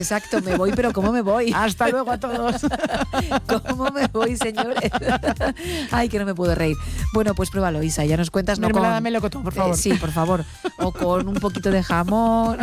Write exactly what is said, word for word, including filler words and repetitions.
Exacto, me voy, pero ¿cómo me voy? Hasta luego a todos. ¿Cómo me voy, señores? Ay, que no me puedo reír. Bueno, pues pruébalo, Isa, ya nos cuentas. No Mermelada con... melocotón, por favor. Eh, sí, por favor. O con un poquito de jamón.